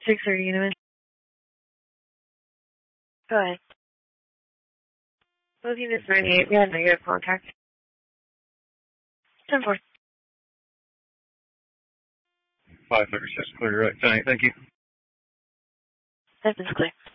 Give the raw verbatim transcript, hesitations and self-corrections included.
six thirty, Uniman. Go ahead. Both units ninety-eight, we had negative contact. ten four. five thirty-six, clear right tonight, thank you. That's clear.